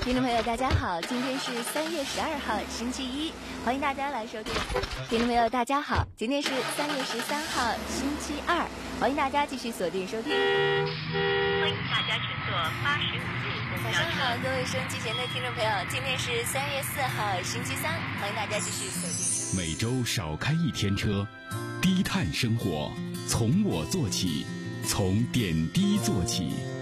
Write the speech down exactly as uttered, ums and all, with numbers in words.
听众朋友大家好，今天是三月十二号星期一，欢迎大家来收听。听众朋友大家好，今天是三月十三号星期二，欢迎大家继续锁定收听。 欢迎大家乘坐八十五路公交车。 早上好，各位收音机前的听众朋友，今天是三月四号星期三，欢迎大家继续锁定。 每周少开一天车，低碳生活从我做起，从点滴做起。